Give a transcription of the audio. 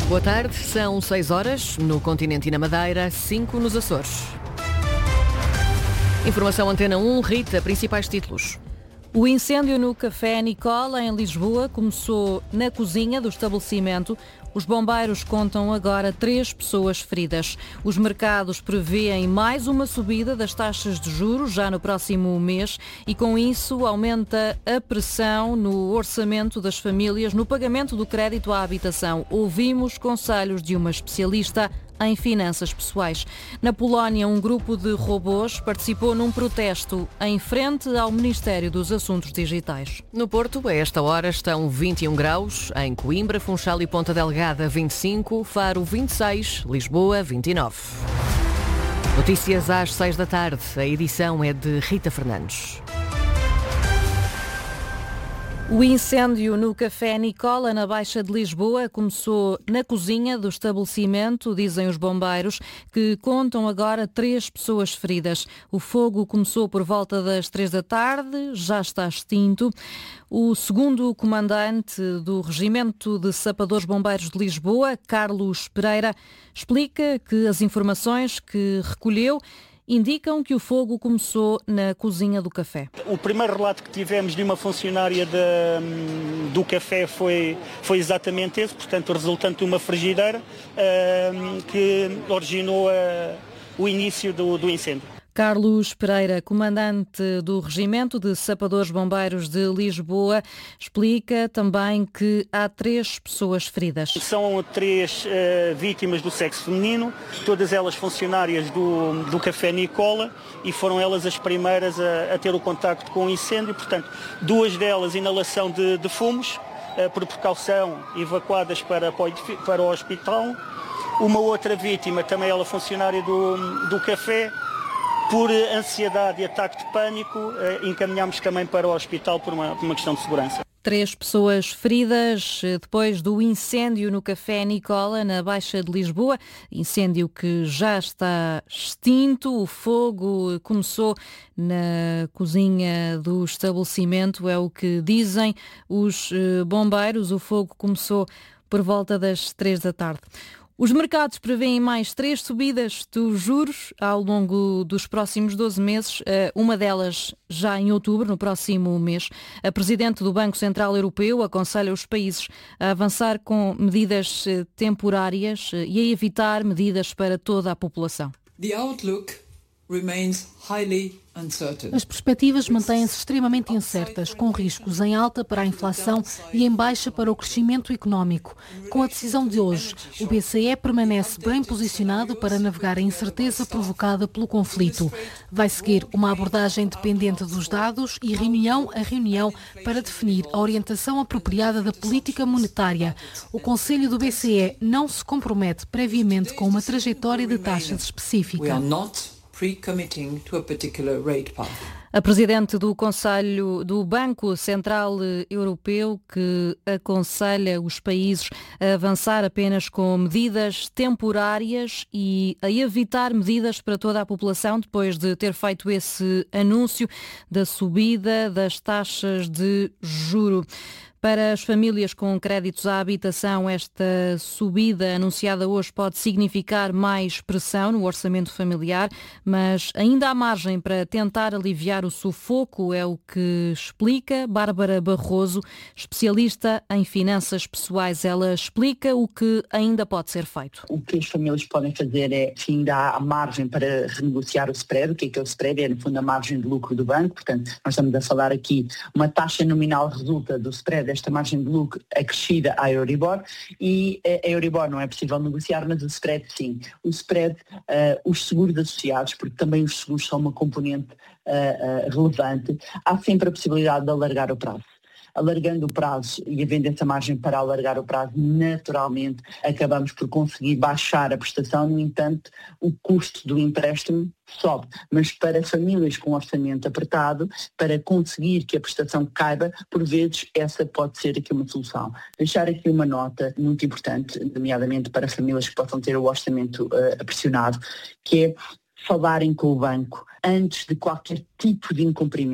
Boa tarde, são 6 horas no continente e na Madeira, 5 nos Açores. Informação Antena 1, Rita, principais títulos. O incêndio no Café Nicola, em Lisboa, começou na cozinha do estabelecimento. Os bombeiros contam agora 3 pessoas feridas. Os mercados prevêem mais uma subida das taxas de juros já no próximo mês e, com isso, aumenta a pressão no orçamento das famílias no pagamento do crédito à habitação. Ouvimos conselhos de uma especialista em finanças pessoais. Na Polónia, um grupo de robôs participou num protesto em frente ao Ministério dos Assuntos Digitais. No Porto, a esta hora, estão 21 graus, em Coimbra, Funchal e Ponta Delgada 25, Faro 26, Lisboa 29. Notícias às 6 da tarde. A edição é de Rita Fernandes. O incêndio no Café Nicola, na Baixa de Lisboa, começou na cozinha do estabelecimento, dizem os bombeiros, que contam agora 3 pessoas feridas. O fogo começou por volta das 3 da tarde, já está extinto. O segundo comandante do Regimento de Sapadores Bombeiros de Lisboa, Carlos Pereira, explica que as informações que recolheu indicam que o fogo começou na cozinha do café. O primeiro relato que tivemos de uma funcionária do café foi exatamente esse, portanto, resultante de uma frigideira que originou o início do incêndio. Carlos Pereira, comandante do Regimento de Sapadores Bombeiros de Lisboa, explica também que há 3 pessoas feridas. São 3 vítimas do sexo feminino, todas elas funcionárias do Café Nicola, e foram elas as primeiras a ter o contacto com o incêndio. Portanto, 2 delas inalação de fumos, por precaução evacuadas para o hospital. Uma outra vítima, também ela funcionária do café, por ansiedade e ataque de pânico, encaminhámos também para o hospital por uma questão de segurança. 3 pessoas feridas depois do incêndio no Café Nicola, na Baixa de Lisboa. Incêndio que já está extinto. O fogo começou na cozinha do estabelecimento, é o que dizem os bombeiros. O fogo começou por volta das 3 da tarde. Os mercados prevêem mais 3 subidas dos juros ao longo dos próximos 12 meses, uma delas já em outubro, no próximo mês. A Presidente do Banco Central Europeu aconselha os países a avançar com medidas temporárias e a evitar medidas para toda a população. The outlook remains highly uncertain. As perspectivas mantêm-se extremamente incertas, com riscos em alta para a inflação e em baixa para o crescimento económico. Com a decisão de hoje, o BCE permanece bem posicionado para navegar a incerteza provocada pelo conflito. Vai seguir uma abordagem dependente dos dados e reunião a reunião para definir a orientação apropriada da política monetária. O Conselho do BCE não se compromete previamente com uma trajetória de taxas específica. Pre-committing to a particular rate path. A Presidente do Conselho do Banco Central Europeu, que aconselha os países a avançar apenas com medidas temporárias e a evitar medidas para toda a população, depois de ter feito esse anúncio da subida das taxas de juro. Para as famílias com créditos à habitação, esta subida anunciada hoje pode significar mais pressão no orçamento familiar, mas ainda há margem para tentar aliviar o sufoco, é o que explica Bárbara Barroso, especialista em finanças pessoais. Ela explica o que ainda pode ser feito. O que as famílias podem fazer é, se ainda há margem para renegociar o spread. O que é o spread? É, no fundo, a margem de lucro do banco. Portanto, nós estamos a falar aqui, uma taxa nominal resulta do spread, esta margem de lucro acrescida à Euribor, e a Euribor não é possível negociar, mas o spread sim. O spread, os seguros associados, porque também os seguros são uma componente relevante, há sempre a possibilidade de alargar o prazo. Alargando o prazo e havendo essa margem para alargar o prazo, naturalmente acabamos por conseguir baixar a prestação. No entanto, o custo do empréstimo sobe. Mas para famílias com orçamento apertado, para conseguir que a prestação caiba, por vezes essa pode ser aqui uma solução. Deixar aqui uma nota muito importante, nomeadamente para famílias que possam ter o orçamento pressionado, que é falarem com o banco antes de qualquer tipo de incumprimento.